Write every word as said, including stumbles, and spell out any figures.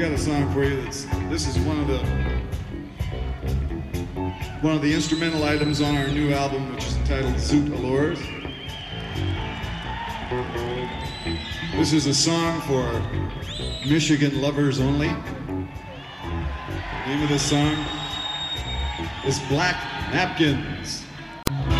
got a song for you that's, this is one of the, one of the instrumental items on our new album, which is entitled Zoot Allures. This is a song for Michigan lovers only. The name of this song is Black Napkins.